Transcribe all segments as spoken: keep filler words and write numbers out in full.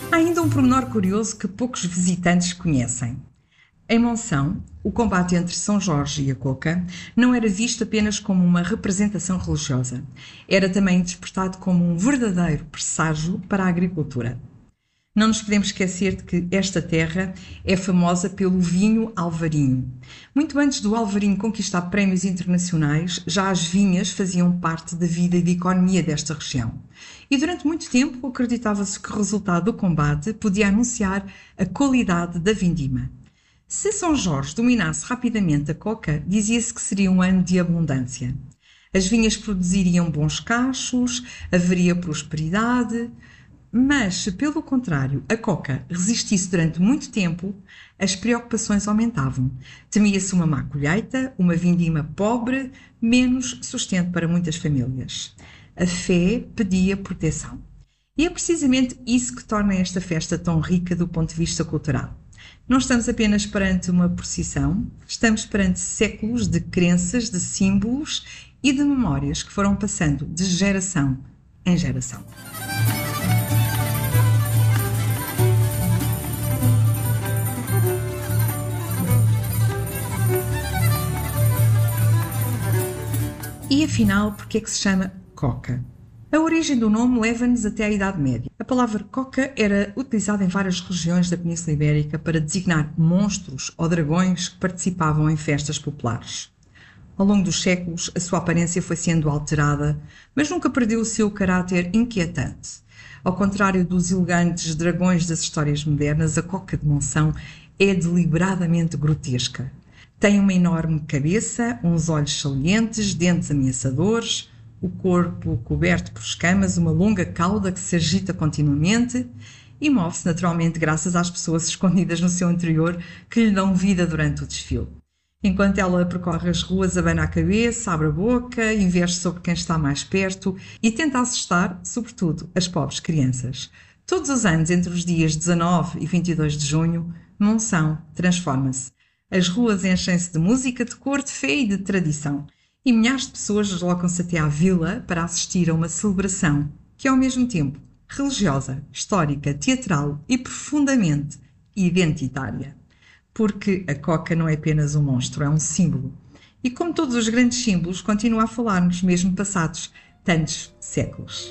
Há ainda um pormenor curioso que poucos visitantes conhecem. Em Monção, o combate entre São Jorge e a Coca não era visto apenas como uma representação religiosa. Era também interpretado como um verdadeiro presságio para a agricultura. Não nos podemos esquecer de que esta terra é famosa pelo vinho alvarinho. Muito antes do alvarinho conquistar prémios internacionais, já as vinhas faziam parte da vida e da economia desta região. E durante muito tempo acreditava-se que o resultado do combate podia anunciar a qualidade da vindima. Se São Jorge dominasse rapidamente a coca, dizia-se que seria um ano de abundância. As vinhas produziriam bons cachos, haveria prosperidade. Mas, se pelo contrário a coca resistisse durante muito tempo, as preocupações aumentavam. Temia-se uma má colheita, uma vindima pobre, menos sustento para muitas famílias. A fé pedia proteção. E é precisamente isso que torna esta festa tão rica do ponto de vista cultural. Não estamos apenas perante uma procissão, estamos perante séculos de crenças, de símbolos e de memórias que foram passando de geração em geração. E afinal, por que é que se chama coca? A origem do nome leva-nos até à Idade Média. A palavra coca era utilizada em várias regiões da Península Ibérica para designar monstros ou dragões que participavam em festas populares. Ao longo dos séculos, a sua aparência foi sendo alterada, mas nunca perdeu o seu caráter inquietante. Ao contrário dos elegantes dragões das histórias modernas, a coca de Monção é deliberadamente grotesca. Tem uma enorme cabeça, uns olhos salientes, dentes ameaçadores, o corpo coberto por escamas, uma longa cauda que se agita continuamente e move-se naturalmente graças às pessoas escondidas no seu interior que lhe dão vida durante o desfile. Enquanto ela percorre as ruas, abana a cabeça, abre a boca, investe sobre quem está mais perto e tenta assustar, sobretudo, as pobres crianças. Todos os anos, entre os dias dezanove e vinte e dois de junho, Monção transforma-se. As ruas enchem-se de música, de cor, de fé e de tradição. E milhares de pessoas deslocam-se até à vila para assistir a uma celebração que é ao mesmo tempo religiosa, histórica, teatral e profundamente identitária. Porque a coca não é apenas um monstro, é um símbolo. E como todos os grandes símbolos, continua a falar-nos, mesmo passados tantos séculos.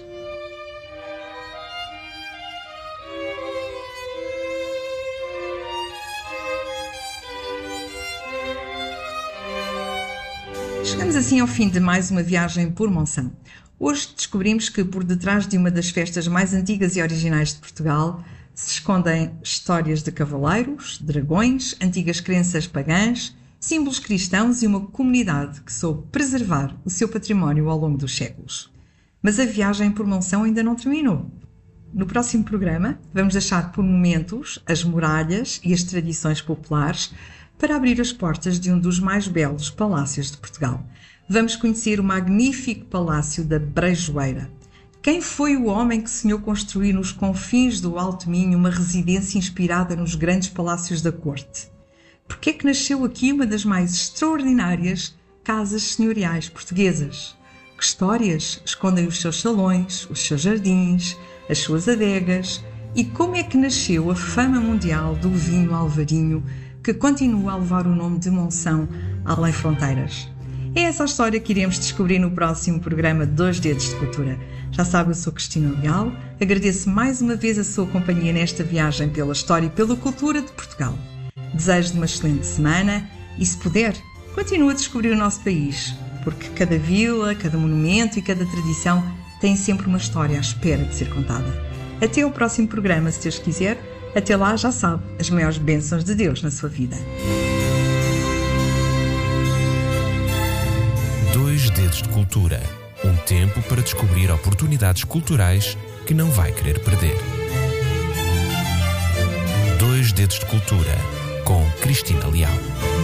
Chegamos assim ao fim de mais uma viagem por Monção. Hoje descobrimos que por detrás de uma das festas mais antigas e originais de Portugal se escondem histórias de cavaleiros, dragões, antigas crenças pagãs, símbolos cristãos e uma comunidade que soube preservar o seu património ao longo dos séculos. Mas a viagem por Monção ainda não terminou. No próximo programa vamos deixar por momentos as muralhas e as tradições populares para abrir as portas de um dos mais belos palácios de Portugal. Vamos conhecer o magnífico Palácio da Brejoeira. Quem foi o homem que sonhou construir nos confins do Alto Minho uma residência inspirada nos grandes palácios da corte? Por que é que nasceu aqui uma das mais extraordinárias casas senhoriais portuguesas? Que histórias escondem os seus salões, os seus jardins, as suas adegas? E como é que nasceu a fama mundial do vinho alvarinho que continua a levar o nome de Monção além fronteiras? É essa a história que iremos descobrir no próximo programa Dois Dedos de Cultura. Já sabe, eu sou Cristina Leal, agradeço mais uma vez a sua companhia nesta viagem pela história e pela cultura de Portugal. Desejo-lhe uma excelente semana e, se puder, continue a descobrir o nosso país, porque cada vila, cada monumento e cada tradição tem sempre uma história à espera de ser contada. Até ao próximo programa, se Deus quiser. Até lá, já sabe, as maiores bênçãos de Deus na sua vida. Dois Dedos de Cultura. Um tempo para descobrir oportunidades culturais que não vai querer perder. Dois Dedos de Cultura, com Cristina Leal.